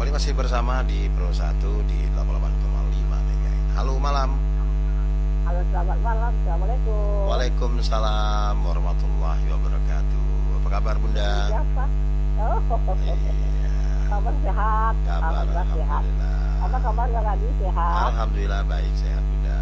kembali masih bersama di Pro 1 di 88,5 MHz. Halo malam. Halo, selamat malam. Assalamualaikum. Waalaikumsalam warahmatullahi wabarakatuh. Apa kabar Bunda? Siapa? Oh, Iya. kabar sehat. Kabar Alhamdulillah sehat. alhamdulillah. Apa kabarnya tadi? Sehat. Alhamdulillah baik sehat Bunda.